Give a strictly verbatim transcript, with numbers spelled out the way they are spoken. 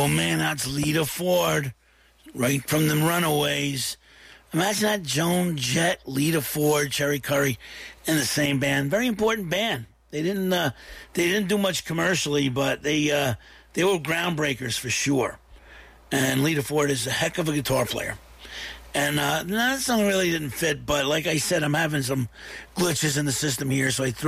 man, that's Lita Ford, right from the Runaways. Imagine that, Joan Jett, Lita Ford, Cherry Curry in the same band. Very important band. They didn't uh, they didn't do much commercially, but they uh, they were groundbreakers for sure. And Lita Ford is a heck of a guitar player. And uh, no, that song really didn't fit, but like I said, I'm having some glitches in the system here, so I threw